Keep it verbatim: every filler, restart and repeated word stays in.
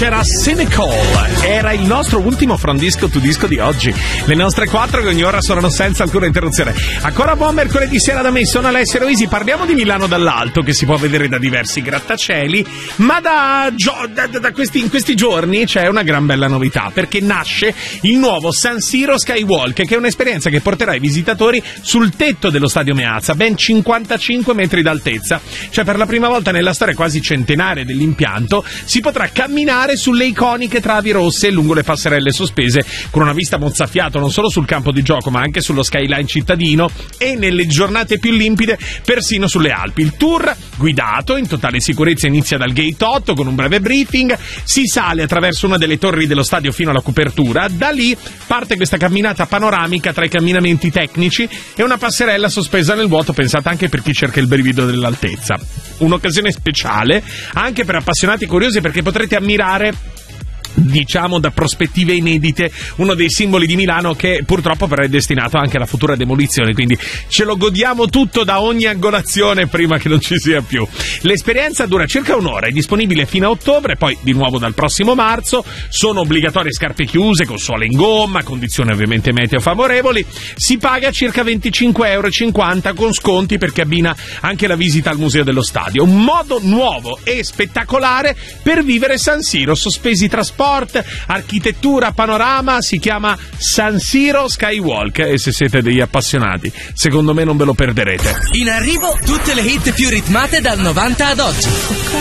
Era Cynical, era il nostro ultimo from disco to disco di oggi. Le nostre quattro che ogni ora suonano senza alcuna interruzione. Ancora buon mercoledì sera da me, sono Alessio Roisi. Parliamo di Milano dall'alto, che si può vedere da diversi grattacieli, ma da, da, da questi, in questi giorni c'è una gran bella novità, perché nasce il nuovo San Siro Skywalk, che è un'esperienza che porterà i visitatori sul tetto dello stadio Meazza, ben cinquantacinque metri d'altezza. Cioè, per la prima volta nella storia quasi centenaria dell'impianto si potrà camminare sulle iconiche travi rosse lungo le passerelle sospese, con una vista mozzafiato non solo sul campo di gioco ma anche sullo skyline cittadino e nelle giornate più limpide persino sulle Alpi. Il tour, guidato in totale sicurezza, inizia dal gate otto con un breve briefing, si sale attraverso una delle torri dello stadio fino alla copertura, da lì parte questa camminata panoramica tra i camminamenti tecnici e una passerella sospesa nel vuoto pensata anche per chi cerca il brivido dell'altezza. Un'occasione speciale anche per appassionati curiosi, perché potrete ammirare, diciamo da prospettive inedite, uno dei simboli di Milano che purtroppo però è destinato anche alla futura demolizione, quindi ce lo godiamo tutto da ogni angolazione prima che non ci sia più. L'esperienza dura circa un'ora, è disponibile fino a ottobre, poi di nuovo dal prossimo marzo. Sono obbligatorie scarpe chiuse con suole in gomma, condizioni ovviamente meteo favorevoli. Si paga circa venticinque virgola cinquanta euro con sconti per chi abbina anche la visita al museo dello stadio. Un modo nuovo e spettacolare per vivere San Siro, sospesi tra sport, architettura, panorama. Si chiama San Siro Skywalk e se siete degli appassionati secondo me non ve lo perderete. In arrivo tutte le hit più ritmate dal novanta ad oggi.